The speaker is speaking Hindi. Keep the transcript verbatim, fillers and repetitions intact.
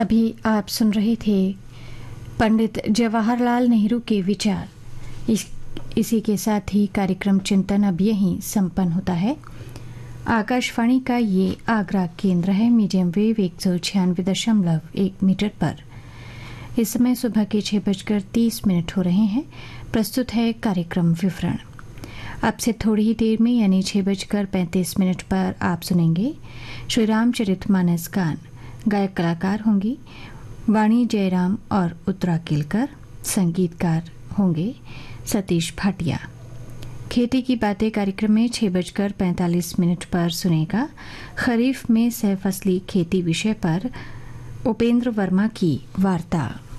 अभी आप सुन रहे थे पंडित जवाहरलाल नेहरू के विचार। इस इसी के साथ ही कार्यक्रम चिंतन अब यहीं संपन्न होता है। आकाशवाणी का ये आगरा केंद्र है। मीडियम वेव एक सौ छियानवे दशमलव एक मीटर पर इस समय सुबह के छह बजकर तीस मिनट हो रहे हैं। प्रस्तुत है कार्यक्रम विवरण। अब से थोड़ी ही देर में यानी छह बजकर पैंतीस मिनट पर आप सुनेंगे श्री रामचरितमानस गान। गायक कलाकार होंगी वाणी जयराम और उत्तरा केलकर। संगीतकार होंगे सतीश भाटिया। खेती की बातें कार्यक्रम में छह बजकर पैंतालीस मिनट पर सुनेगा खरीफ में सह फसली खेती विषय पर उपेंद्र वर्मा की वार्ता।